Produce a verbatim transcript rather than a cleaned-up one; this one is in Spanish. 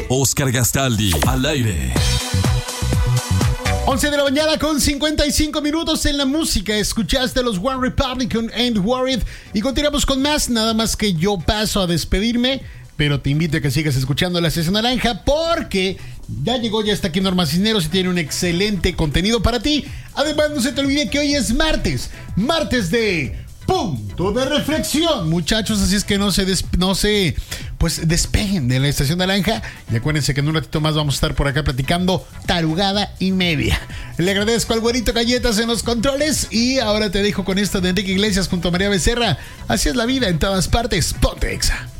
Oscar Gastaldi, al aire. once de la mañana con cincuenta y cinco minutos en la música. Escuchaste a los One Republic con Ain't Worried. Y continuamos con más. Nada más que yo paso a despedirme, pero te invito a que sigas escuchando La Estación Naranja, porque ya llegó, ya está aquí Norma Cisneros y tiene un excelente contenido para ti. Además, no se te olvide que hoy es martes. Martes de Punto de Reflexión, muchachos. Así es que no se, des, no se pues despeguen de La Estación Naranja. Y acuérdense que en un ratito más vamos a estar por acá platicando tarugada y media. Le agradezco al güerito Galletas en los controles. Y ahora te dejo con esta de Enrique Iglesias junto a María Becerra. Así es la vida en todas partes. Ponte Exa.